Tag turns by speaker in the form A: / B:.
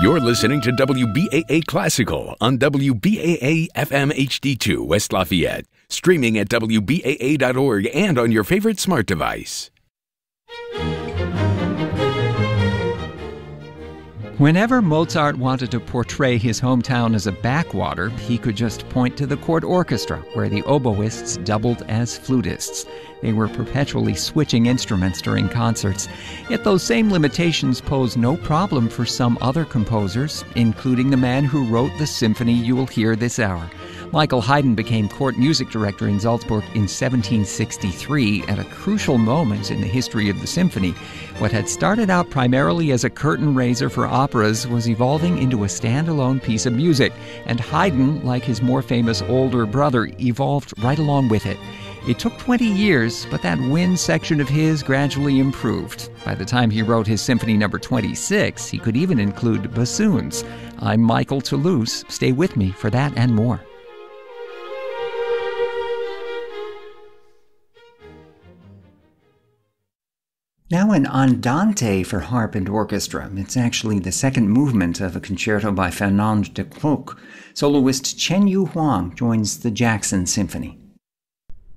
A: You're listening to WBAA Classical on WBAA FM HD2 West Lafayette, streaming at WBAA.org and on your favorite smart device.
B: Whenever Mozart wanted to portray his hometown as a backwater, he could just point to the court orchestra, where the oboists doubled as flutists. They were perpetually switching instruments during concerts. Yet those same limitations pose no problem for some other composers, including the man who wrote the symphony you will hear this hour. Michael Haydn became court music director in Salzburg in 1763 at a crucial moment in the history of the symphony. What had started out primarily as a curtain raiser for operas was evolving into a standalone piece of music, and Haydn, like his more famous older brother, evolved right along with it. It took 20 years, but that wind section of his gradually improved. By the time he wrote his Symphony No. 26, he could even include bassoons. I'm Michael Toulouse. Stay with me for that and more. Now an andante for harp and orchestra. It's actually the second movement of a concerto by Fernand de Klok. Soloist Chen Yu Huang joins the Jackson Symphony.